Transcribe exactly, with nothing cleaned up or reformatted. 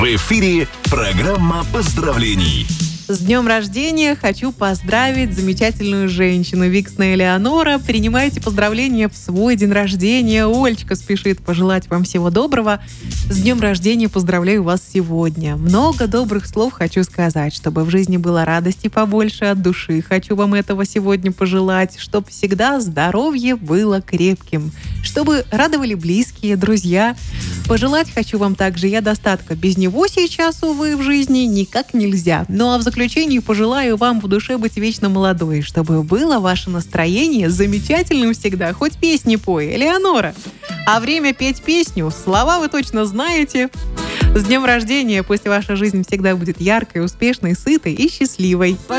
В эфире программа поздравлений. С днем рождения хочу поздравить замечательную женщину. Виксна Элеонора. Принимайте поздравления в свой день рождения. Олечка спешит пожелать вам всего доброго. С днем рождения поздравляю вас сегодня. Много добрых слов хочу сказать, чтобы в жизни было радости побольше от души. Хочу вам этого сегодня пожелать, чтобы всегда здоровье было крепким, чтобы радовали близкие, друзья. Пожелать хочу вам также я достатка. Без него сейчас, увы, в жизни никак нельзя. Ну а в заключении пожелаю вам в душе быть вечно молодой, чтобы было ваше настроение замечательным всегда. Хоть песни пой, Элеонора. А время петь песню, слова вы точно знаете. С днем рождения! Пусть ваша жизнь всегда будет яркой, успешной, сытой и счастливой.